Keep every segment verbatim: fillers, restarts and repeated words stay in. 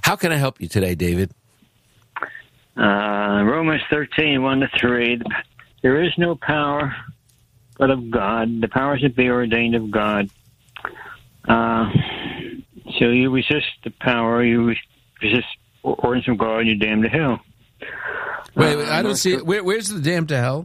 How can I help you today, David? Uh, Romans thirteen, one to three. There is no power but of God. The powers that be are ordained of God. Uh, so you resist the power, you resist ordinance from God, and you're damned to hell. Wait, wait uh, I don't see it. Where, where's the damned to hell?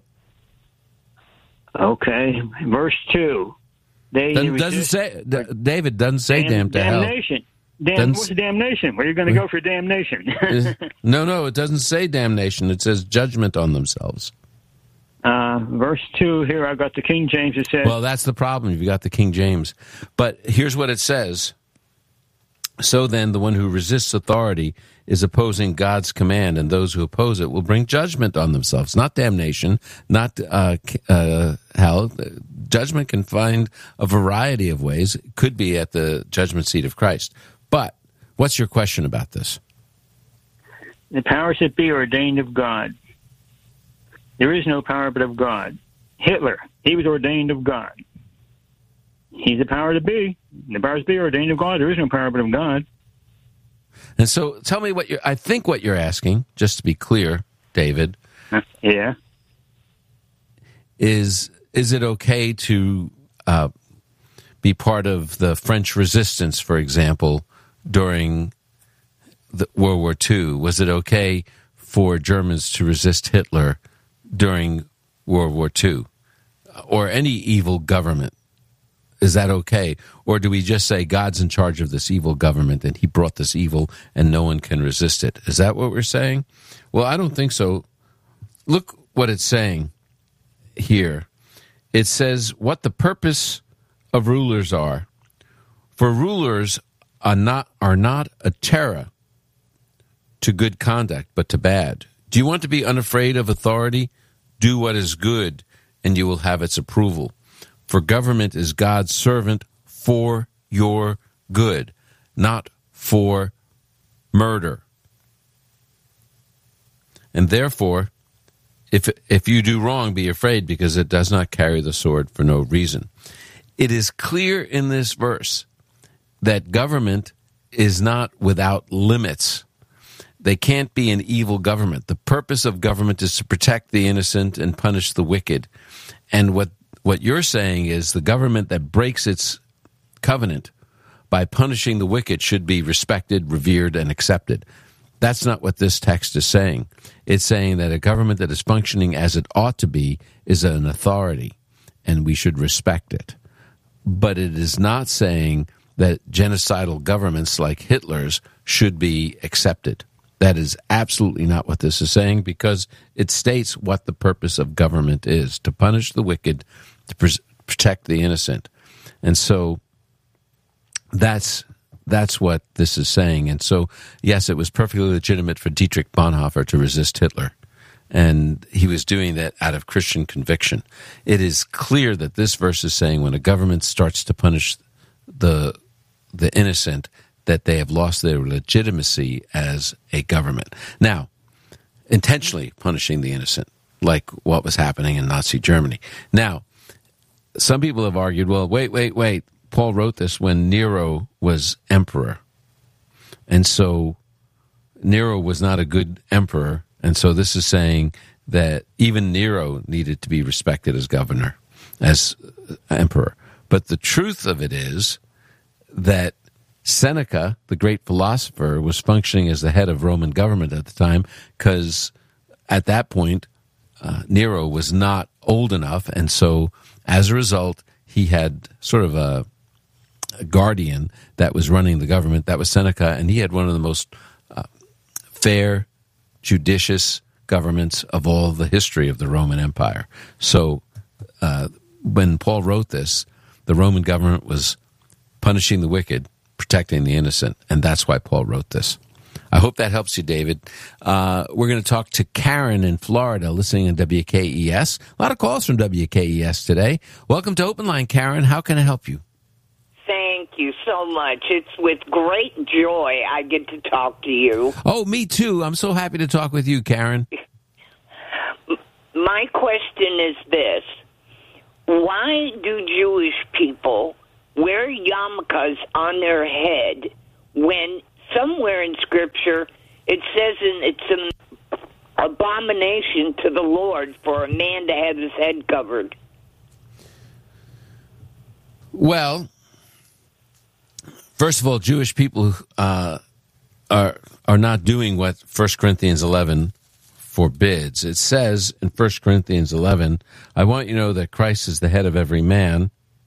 Okay, verse two. They doesn't, doesn't say, David doesn't say damn, damned to damnation. hell. Damn, what's the damnation? Where are you going to go for damnation? no, no, it doesn't say damnation. It says judgment on themselves. Uh, verse two here, I've got the King James. It says, well, that's the problem. You've got the King James. But here's what it says. So then, the one who resists authority is opposing God's command, and those who oppose it will bring judgment on themselves. Not damnation, not uh, uh, hell. Judgment can find a variety of ways. It could be at the judgment seat of Christ. But what's your question about this? The powers that be are ordained of God. There is no power but of God. Hitler, he was ordained of God. He's the power to be. The powers that be are ordained of God. There is no power but of God. And so tell me what you're, I think what you're asking, just to be clear, David. Uh, yeah. Is, is it okay to uh, be part of the French resistance, for example, during the World War Two? Was it okay for Germans to resist Hitler during World War Two? Or any evil government? Is that okay? Or do we just say God's in charge of this evil government and he brought this evil and no one can resist it? Is that what we're saying? Well, I don't think so. Look what it's saying here. It says what the purpose of rulers are. For rulers are not, are not a terror to good conduct, but to bad. Do you want to be unafraid of authority? Do what is good, and you will have its approval. For government is God's servant for your good, not for murder. And therefore, if if you do wrong, be afraid, because it does not carry the sword for no reason. It is clear in this verse that government is not without limits. They can't be an evil government. The purpose of government is to protect the innocent and punish the wicked. And what, what you're saying is the government that breaks its covenant by punishing the wicked should be respected, revered, and accepted. That's not what this text is saying. It's saying that a government that is functioning as it ought to be is an authority, and we should respect it. But it is not saying that genocidal governments like Hitler's should be accepted. That is absolutely not what this is saying, because it states what the purpose of government is: to punish the wicked, to pres- protect the innocent. And so that's that's what this is saying. And so, yes, it was perfectly legitimate for Dietrich Bonhoeffer to resist Hitler, and he was doing that out of Christian conviction. It is clear that this verse is saying when a government starts to punish the the innocent, that they have lost their legitimacy as a government. Now, intentionally punishing the innocent, like what was happening in Nazi Germany. Now, some people have argued, well, wait, wait, wait. Paul wrote this when Nero was emperor. And so Nero was not a good emperor. And so this is saying that even Nero needed to be respected as governor, as emperor. But the truth of it is that Seneca, the great philosopher, was functioning as the head of Roman government at the time, because at that point, uh, Nero was not old enough. And so as a result, he had sort of a, a guardian that was running the government. That was Seneca, and he had one of the most uh, fair, judicious governments of all the history of the Roman Empire. So uh, when Paul wrote this, the Roman government was punishing the wicked, protecting the innocent, and that's why Paul wrote this. I hope that helps you, David. Uh, we're going to talk to Karen in Florida, listening on W K E S. A lot of calls from W K E S today. Welcome to Open Line, Karen. How can I help you? Thank you so much. It's with great joy I get to talk to you. Oh, me too. I'm so happy to talk with you, Karen. My question is this. Why do Jewish people wear yarmulkes on their head when somewhere in Scripture it says in, it's an abomination to the Lord for a man to have his head covered. Well, first of all, Jewish people uh, are are not doing what First Corinthians eleven forbids. It says in First Corinthians eleven, I want you to know that Christ is the head of every man,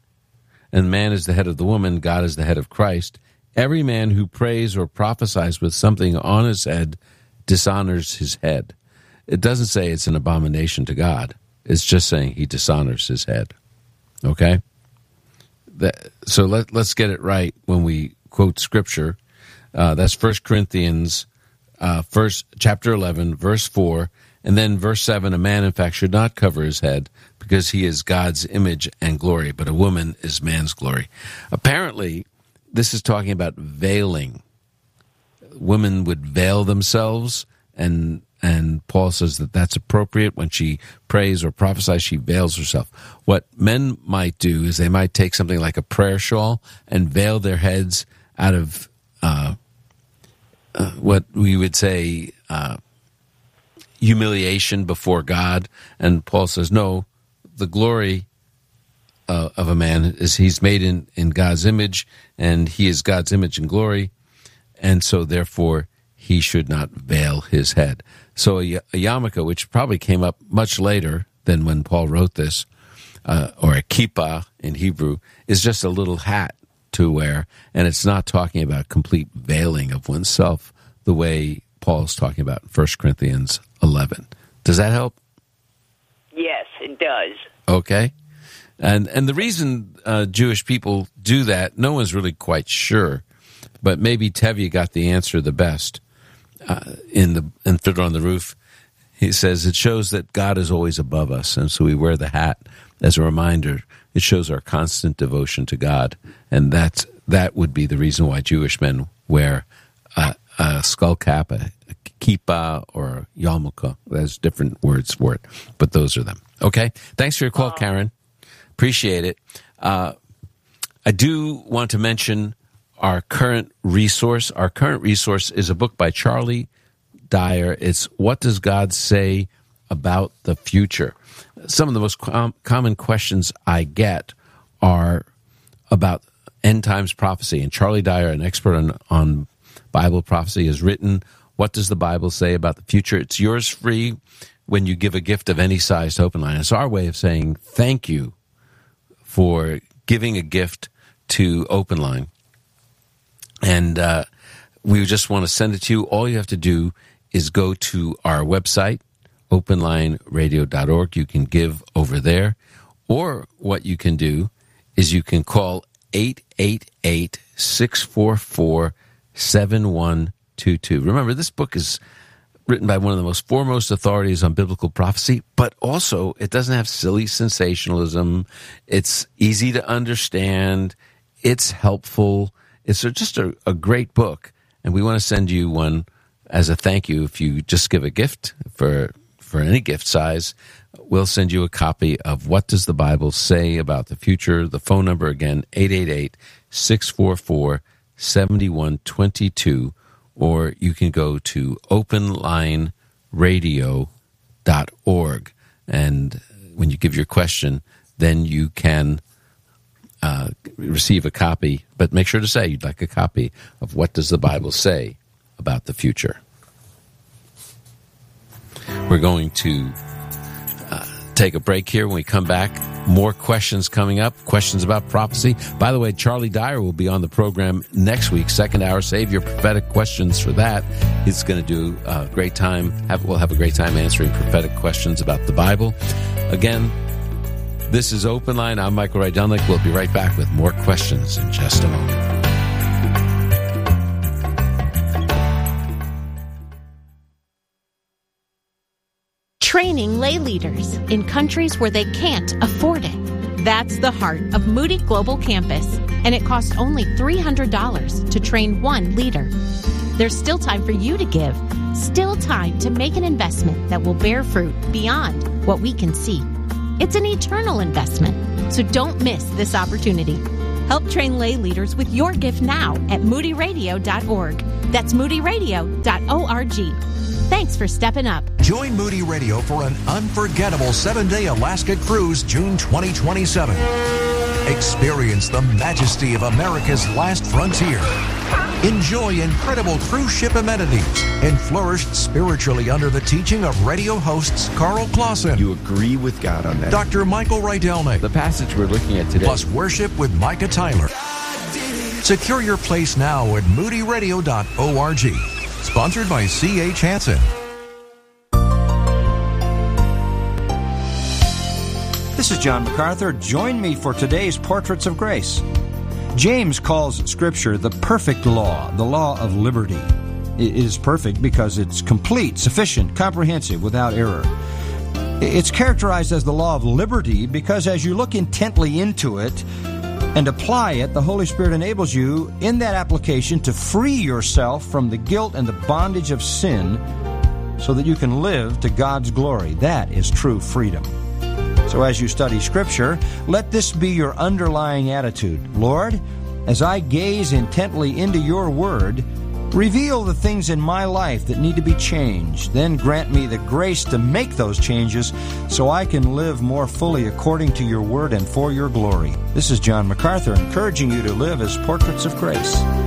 and man is the head of the woman, God is the head of Christ. Every man who prays or prophesies with something on his head dishonors his head. It doesn't say it's an abomination to God. It's just saying he dishonors his head. Okay? That, so let, let's get it right when we quote Scripture. Uh, that's First Corinthians, uh, first chapter eleven, verse four, and then verse seven. A man, in fact, should not cover his head because he is God's image and glory, but a woman is man's glory. Apparently, this is talking about veiling. Women would veil themselves, and and Paul says that that's appropriate. When she prays or prophesies, she veils herself. What men might do is they might take something like a prayer shawl and veil their heads out of uh, uh, what we would say uh, humiliation before God. And Paul says, no, the glory uh, of a man is he's made in, in God's image, and he is God's image and glory, and so therefore he should not veil his head. So a, a yarmulke, which probably came up much later than when Paul wrote this, uh, or a kippah in Hebrew, is just a little hat to wear, and it's not talking about complete veiling of oneself the way Paul's talking about in First Corinthians eleven. Does that help? Yes, it does. Okay. And and the reason uh, Jewish people do that, no one's really quite sure, but maybe Tevye got the answer the best. Uh, in the in Fiddler on the Roof, he says it shows that God is always above us, and so we wear the hat as a reminder. It shows our constant devotion to God, and that's that would be the reason why Jewish men wear a, a skull cap, a, a kippah, or a yarmulke. There's different words for it, but those are them. Okay, thanks for your call, Karen. Appreciate it. Uh, I do want to mention our current resource. Our current resource is a book by Charlie Dyer. It's What Does God Say About the Future? Some of the most com- common questions I get are about end times prophecy. And Charlie Dyer, an expert on, on Bible prophecy, has written, What Does the Bible Say About the Future? It's yours free when you give a gift of any size to Open Line. It's our way of saying thank you for giving a gift to Open Line. And uh, we just want to send it to you. All you have to do is go to our website, open line radio dot org. You can give over there. Or what you can do is you can call eight eight eight, six four four, seven one two two. Remember, this book is written by one of the most foremost authorities on biblical prophecy, but also it doesn't have silly sensationalism. It's easy to understand. It's helpful. It's just a, a great book, and we want to send you one as a thank you. If you just give a gift for for any gift size, we'll send you a copy of What Does the Bible Say About the Future? The phone number again, eight eight eight, six four four, seven one two two, or you can go to open line radio dot org, and when you give your question, then you can Uh, receive a copy, but make sure to say you'd like a copy of What Does the Bible Say About the Future. We're going to uh, take a break here. When we come back, more questions coming up, questions about prophecy. By the way, Charlie Dyer will be on the program next week, second hour. Save your prophetic questions for that. He's going to do a great time. Have, we'll have a great time answering prophetic questions about the Bible. Again, this is Open Line. I'm Michael Rydelnik. We'll be right back with more questions in just a moment. Training lay leaders in countries where they can't afford it. That's the heart of Moody Global Campus, and it costs only three hundred dollars to train one leader. There's still time for you to give, still time to make an investment that will bear fruit beyond what we can see. It's an eternal investment, so don't miss this opportunity. Help train lay leaders with your gift now at moody radio dot org. That's moody radio dot org. Thanks for stepping up. Join Moody Radio for an unforgettable seven-day Alaska cruise June twenty twenty-seven. Experience the majesty of America's last frontier. Enjoy incredible cruise ship amenities and flourish spiritually under the teaching of radio hosts Carl Clausen. You agree with God on that. Doctor Michael Rydelnik. The passage we're looking at today. Plus worship with Micah Tyler. Secure your place now at moody radio dot org. Sponsored by C H. Hansen. This is John MacArthur. Join me for today's Portraits of Grace. James calls Scripture the perfect law, the law of liberty. It is perfect because it's complete, sufficient, comprehensive, without error. It's characterized as the law of liberty because as you look intently into it and apply it, the Holy Spirit enables you in that application to free yourself from the guilt and the bondage of sin so that you can live to God's glory. That is true freedom. So as you study Scripture, let this be your underlying attitude. Lord, as I gaze intently into your word, reveal the things in my life that need to be changed. Then grant me the grace to make those changes so I can live more fully according to your word and for your glory. This is John MacArthur encouraging you to live as portraits of grace.